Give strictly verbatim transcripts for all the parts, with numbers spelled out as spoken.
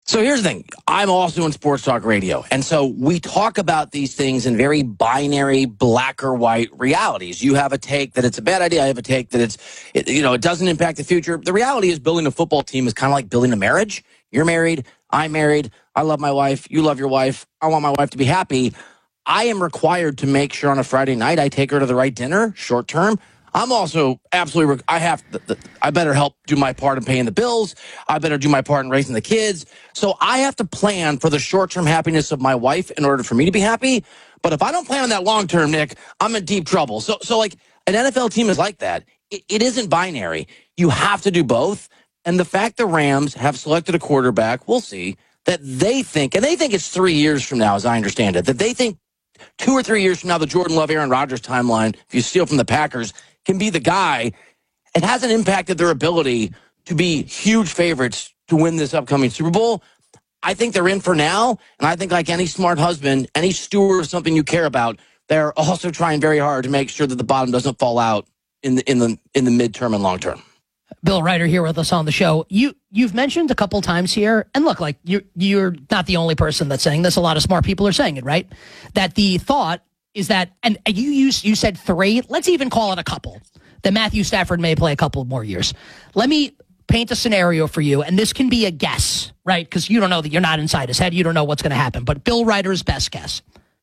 So here's the thing. I'm also in sports talk radio. And so we talk about these things in very binary, black or white realities. You have a take that it's a bad idea. I have a take that it's, it, you know, it doesn't impact the future. The reality is building a football team is kind of like building a marriage. You're married. I'm married. I love my wife. You love your wife. I want my wife to be happy. I am required to make sure on a Friday night I take her to the right dinner, short term. I'm also absolutely, I have, to, I better help do my part in paying the bills. I better do my part in raising the kids. So I have to plan for the short-term happiness of my wife in order for me to be happy. But if I don't plan on that long-term, Nick, I'm in deep trouble. So, so like an N F L team is like that. It, it isn't binary. You have to do both. And the fact the Rams have selected a quarterback, we'll see, that they think, and they think it's three years from now, as I understand it, that they think two or three years from now, the Jordan Love, Aaron Rodgers timeline, if you steal from the Packers, can be the guy. It hasn't impacted their ability to be huge favorites to win this upcoming Super Bowl. I think they're in for now, and I think like any smart husband, any steward of something you care about, they're also trying very hard to make sure that the bottom doesn't fall out in the in the in the midterm and long term. Bill Ryder here with us on the show. You you've mentioned a couple times here, and look, like you you're not the only person that's saying this. A lot of smart people are saying it, right? That the thought is that, and you used, you said three, let's even call it a couple, that Matthew Stafford may play a couple more years. Let me paint a scenario for you, and this can be a guess, right? Because you don't know that you're not inside his head. You don't know what's going to happen. But Bill Ryder's best guess.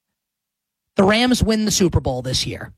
The Rams win the Super Bowl this year.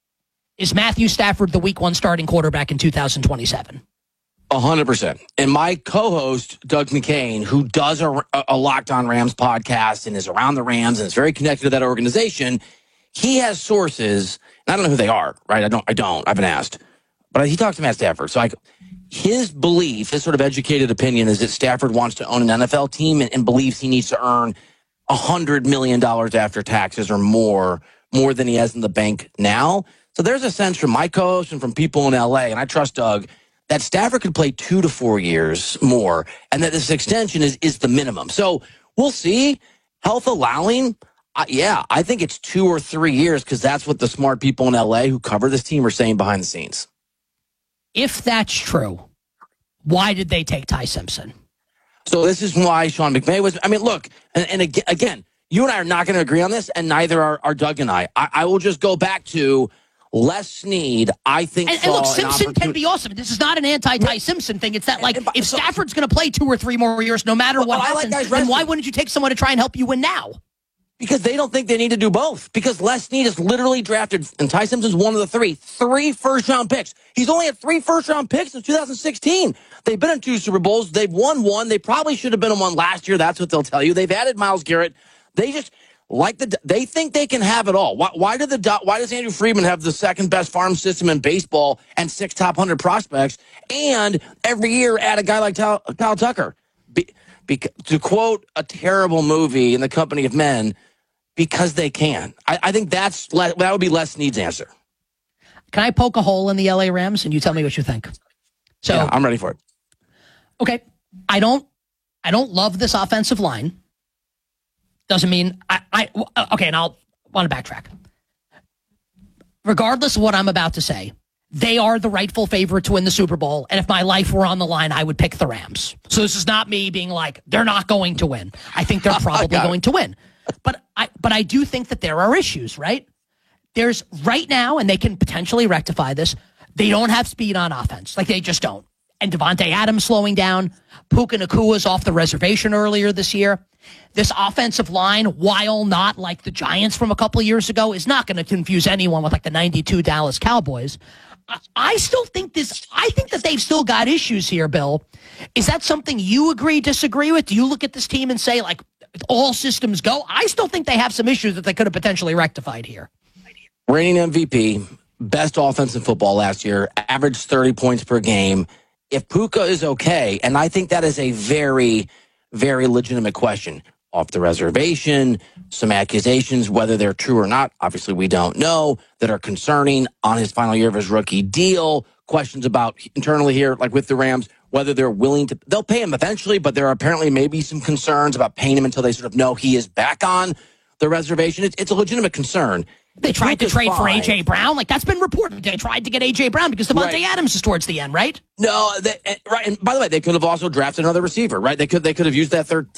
Is Matthew Stafford the week one starting quarterback in two thousand twenty-seven? A hundred percent. And my co-host, Doug McCain, who does a, a Locked On Rams podcast and is around the Rams and is very connected to that organization, he has sources, and I don't know who they are, right? I don't, I don't, I haven't asked. But he talks to Matt Stafford. So I, his belief, his sort of educated opinion is that Stafford wants to own an N F L team and, and believes he needs to earn one hundred million dollars after taxes or more, more than he has in the bank now. So there's a sense from my co-host and from people in L A, and I trust Doug, that Stafford could play two to four years more, and that this extension is, is the minimum. So we'll see. Health allowing, Uh, yeah, I think it's two or three years because that's what the smart people in L A who cover this team are saying behind the scenes. If that's true, why did they take Ty Simpson? So this is why Sean McVay was, I mean, look, and, and again, you and I are not going to agree on this, and neither are, are Doug and I. I. I will just go back to Les Snead, I think. And, and look, Simpson can be awesome. This is not an anti-Ty Simpson thing. It's that, like, and, and, if so, Stafford's going to play two or three more years, no matter what well, happens, like then why wouldn't you take someone to try and help you win now? Because they don't think they need to do both. Because Les Snead is literally drafted, and Ty Simpson's one of the three, three first-round picks. He's only had three first-round picks since two thousand sixteen. They've been in two Super Bowls. They've won one. They probably should have been in one last year. That's what they'll tell you. They've added Myles Garrett. They just like the. They think they can have it all. Why, why did the? Why does Andrew Friedman have the second-best farm system in baseball and six top one hundred prospects, and every year add a guy like Kyle, Kyle Tucker? Be, be, to quote a terrible movie, In the Company of Men. Because they can. I, I think that's that would be Les Snead's answer. Can I poke a hole in the L A Rams and you tell me what you think? So yeah, I'm ready for it. Okay, I don't, I don't love this offensive line. Doesn't mean I. I okay, and I'll want to backtrack. Regardless of what I'm about to say, they are the rightful favorite to win the Super Bowl. And if my life were on the line, I would pick the Rams. So this is not me being like they're not going to win. I think they're probably going to win. But I but I do think that there are issues, right? There's right now, and they can potentially rectify this, they don't have speed on offense. Like, they just don't. And Devontae Adams slowing down. Puka Nakua's off the reservation earlier this year. This offensive line, while not like the Giants from a couple of years ago, is not going to confuse anyone with like the ninety-two Dallas Cowboys. I, I still think this, I think that they've still got issues here, Bill. Is that something you agree, disagree with? Do you look at this team and say, like, all systems go? I still think they have some issues that they could have potentially rectified here. Reigning M V P, best offense in football last year, averaged thirty points per game. If Puka is okay, and I think that is a very, very legitimate question. Off the reservation, some accusations, whether they're true or not, obviously we don't know, that are concerning on his final year of his rookie deal. Questions about internally here, like with the Rams, whether they're willing to, they'll pay him eventually, but there are apparently maybe some concerns about paying him until they sort of know he is back on the reservation. It's, it's a legitimate concern. They tried to trade for A J. Brown. Like, that's been reported. They tried to get A J. Brown because Devontae right. Adams is towards the end, right? No, they, right. And by the way, they could have also drafted another receiver, right? They could they could have used that third